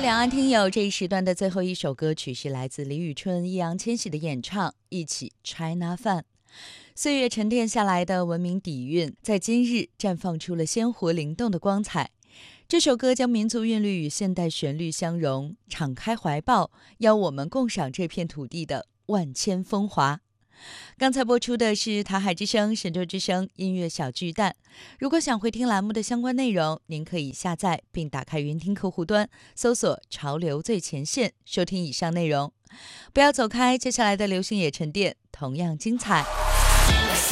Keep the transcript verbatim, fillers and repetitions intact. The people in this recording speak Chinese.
两岸听友，这一时段的最后一首歌曲是来自李宇春、易烊千玺的演唱，《一起 China 饭》。岁月沉淀下来的文明底蕴，在今日绽放出了鲜活灵动的光彩。这首歌将民族韵律与现代旋律相融，敞开怀抱，邀我们共赏这片土地的万千风华。刚才播出的是台海之声、神州之声音乐小巨蛋。如果想回听栏目的相关内容，您可以下载并打开云听客户端，搜索潮流最前线，收听以上内容。不要走开，接下来的流行也沉淀同样精彩。